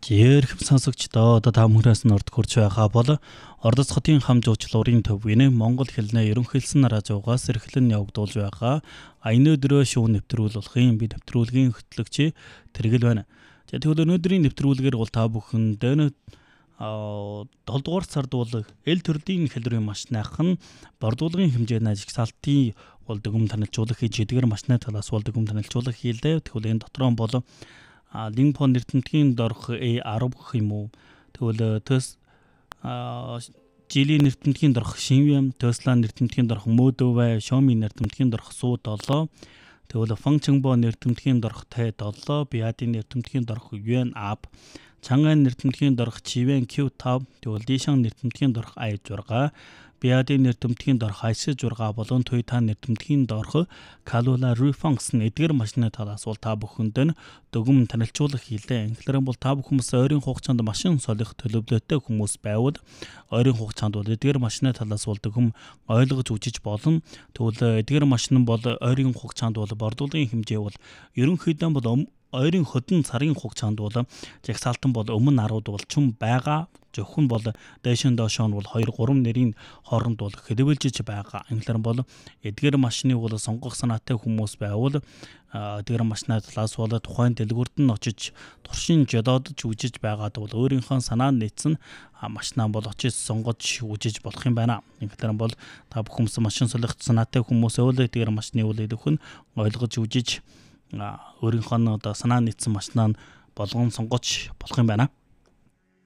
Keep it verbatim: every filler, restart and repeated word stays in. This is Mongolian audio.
Жирхэм сонсогчдоо одоо та бүхнээс нь урд хүрч байгаа бол Ордос хотын хам жуулчлалын төвийн Монгол хэлний ерөнхийлсөн радиогоос эрхлэн явагдуулж байгаа аяны өдрөө шүүн нэвтрүүлгийн би нэвтрүүлгийн хөтлөгч Тэргэл байна. За тэгвэл өнөөдрийн нэвтрүүлгээр бол та бүхэнд аа долоо дугаар сард бол эл төрлийн хэлрийн маш найхан бордуулгын хэмжээний ажигсаалтын бол дүгм танилцуулах хийж эдгээр машины талаас бол дүгм танилцуулах хийлээ. Тэгвэл энэ дотроо бол а Линпон нэртэмтгийн дорх A ten гэх юм уу. Тэгвэл төс Жилийн нэртэмтгийн дорх Шинвэм, Tesla нэртэмтгийн дорх Мөдөвэ, Xiaomi нэртэмтгийн дорх Su seven, тэгвэл Fangchengbo нэртэмтгийн дорх Тэ seven, Biadi нэртэмтгийн дорх Yuan App, Chang'an нэртэмтгийн дорх Chiwen Q five, тэгвэл Dishang нэртэмтгийн дорх I six, Biadi нэртэмтгийн дорх I six болон Toyota нэртэмтгийн дорх Corolla Reflex эдгээр машины талаас бол та бүхэнд дүгм танилцуулах хийлээ. Инглерэн бол та бүхнээс ойрын хугацаанд машин солих төлөвлөлттэй хүмүүс байвал ойрын хугацаанд бол эдгээр машины талаас бол дүгм ойлгож үзэж болно. Тэгвэл эдгээр машин бол ойрын хугацаанд бол бордуулгын хэмжээ бол ерөнхийдөө бол ойрын хөдөн сарын хугацаанд бол жагсаалтан бол өмнө арууд бол чум байгаа. Зөвхөн бол дэшин дошон бол two three нэрийн хооронд бол хэдвэлжиж байгаа. Инглерэн бол эдгээр машины бол сонгох санаатай хүмүүс байвал эдгээр машины талаас бол тухайн дэлгүүрт нь очиж туршин жододж үжиж байгаад бол өөрийнхөө санаа нийцсэн машинаа бол очиж сонгож үжиж болох юм байна. Инглерэн бол та бүхэн машин солих санаатай хүмүүс байвал эдгээр машины бол идэх нь ойлгож үжиж өөрийнхөө одоо санаа нийцсэн машинаа болгон сонгож болох юм байна.